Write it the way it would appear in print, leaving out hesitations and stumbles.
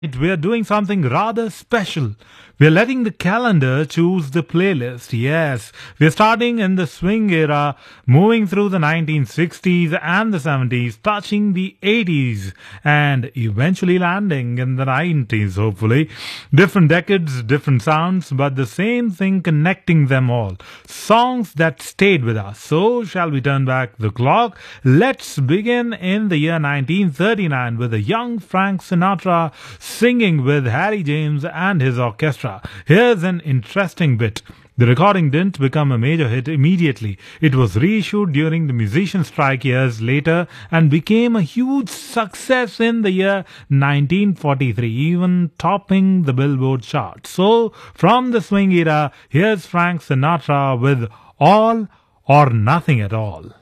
We're doing something rather special. We're letting the calendar choose the playlist. Yes, we're starting in the swing era, moving through the 1960s and the 70s, touching the 80s, and eventually landing in the 90s, hopefully. Different decades, different sounds, but the same thing connecting them all. Songs that stayed with us. So, shall we turn back the clock? Let's begin in the year 1939 with a young Frank Sinatra singing with Harry James and his orchestra. Here's an interesting bit. The recording didn't become a major hit immediately. It was reissued during the musician strike years later and became a huge success in the year 1943, even topping the Billboard chart. So, from the swing era, here's Frank Sinatra with All or Nothing at All.